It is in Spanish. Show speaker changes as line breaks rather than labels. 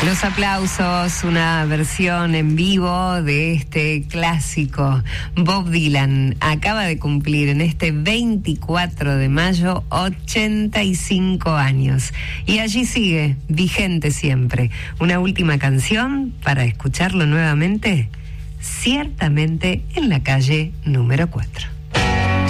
Los aplausos, una versión en vivo de este clásico. Bob Dylan acaba de cumplir en este 24 de mayo 85 años. Y allí sigue, vigente siempre. Una última canción para escucharlo nuevamente, ciertamente en la calle número 4.